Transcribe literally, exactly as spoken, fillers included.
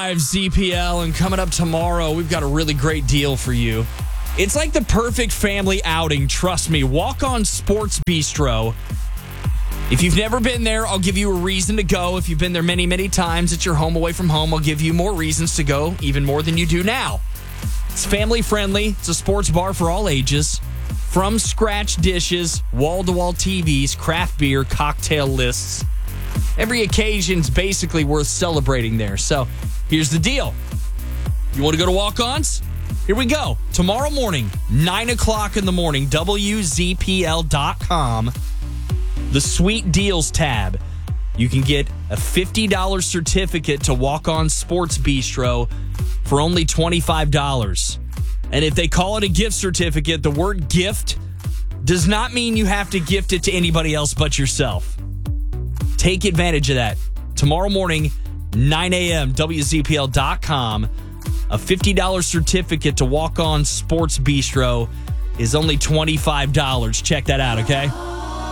five Z P L, and coming up tomorrow, we've got a really great deal for you. It's like the perfect family outing. Trust me. Walk On Sports Bistro. If you've never been there, I'll give you a reason to go. If you've been there many, many times at your home away from home, I'll give you more reasons to go, even more than you do now. It's family friendly. It's a sports bar for all ages. From scratch dishes, wall-to-wall T Vs, craft beer, cocktail lists. Every occasion's basically worth celebrating there. So here's the deal. You want to go to Walk-Ons? Here we go. Tomorrow morning, nine o'clock in the morning, W Z P L dot com, the Sweet Deals tab. You can get a fifty dollars certificate to Walk On Sports Bistro for only twenty-five dollars. And if they call it a gift certificate, the word gift does not mean you have to gift it to anybody else but yourself. Take advantage of that. Tomorrow morning, nine a.m., W Z P L dot com. A fifty dollars certificate to Walk On Sports Bistro is only twenty-five dollars. Check that out, okay?